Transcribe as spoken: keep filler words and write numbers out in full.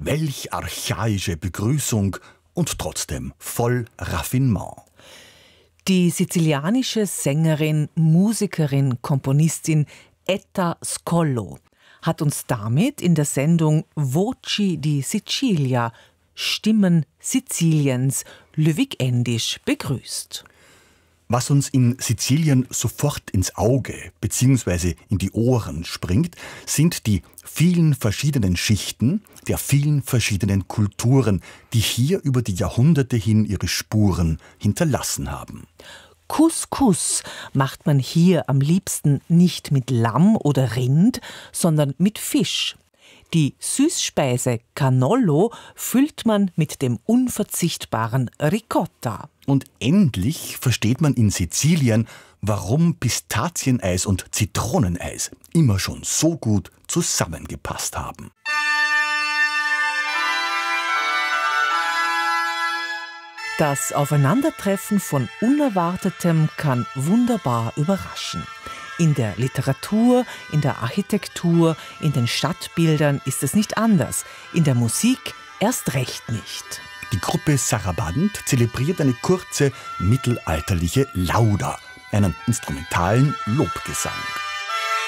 Welch archaische Begrüßung und trotzdem voll Raffinement. Die sizilianische Sängerin, Musikerin, Komponistin Etta Scollo hat uns damit in der Sendung Voci di Sicilia, Stimmen Siziliens, Lüwigendisch begrüßt. Was uns in Sizilien sofort ins Auge bzw. in die Ohren springt, sind die vielen verschiedenen Schichten der vielen verschiedenen Kulturen, die hier über die Jahrhunderte hin ihre Spuren hinterlassen haben. Couscous macht man hier am liebsten nicht mit Lamm oder Rind, sondern mit Fisch. Die Süßspeise Cannolo füllt man mit dem unverzichtbaren Ricotta. Und endlich versteht man in Sizilien, warum Pistazieneis und Zitroneneis immer schon so gut zusammengepasst haben. Das Aufeinandertreffen von Unerwartetem kann wunderbar überraschen. In der Literatur, in der Architektur, in den Stadtbildern ist es nicht anders. In der Musik erst recht nicht. Die Gruppe Saraband zelebriert eine kurze mittelalterliche Lauda, einen instrumentalen Lobgesang.